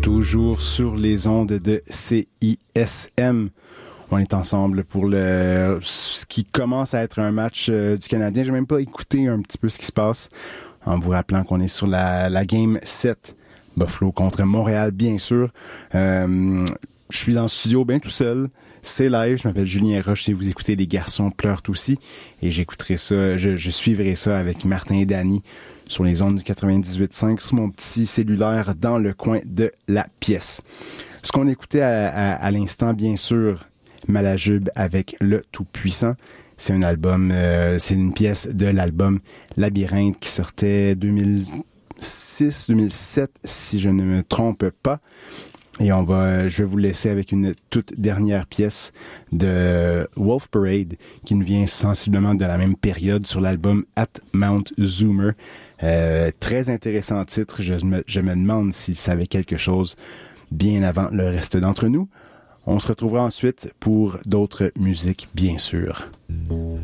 Toujours sur les ondes de CISM. On est ensemble pour ce qui commence à être un match du Canadien. J'ai même pas écouté un petit peu ce qui se passe en vous rappelant qu'on est sur la Game 7. Buffalo contre Montréal, bien sûr. Je suis dans le studio bien tout seul. C'est live. Je m'appelle Julien Roche et vous écoutez Les Garçons pleurent aussi. Et j'écouterai ça, je suivrai ça avec Martin et Danny sur les ondes du 98.5 sur mon petit cellulaire dans le coin de la pièce. Ce qu'on écoutait à l'instant, bien sûr, Malajube avec Le Tout-Puissant. C'est un album, c'est une pièce de l'album Labyrinthe qui sortait 2006-2007, si je ne me trompe pas. Et je vais vous laisser avec une toute dernière pièce de Wolf Parade qui nous vient sensiblement de la même période sur l'album At Mount Zoomer. Très intéressant titre. Je me demande s'il savait quelque chose bien avant le reste d'entre nous. On se retrouvera ensuite pour d'autres musiques, bien sûr.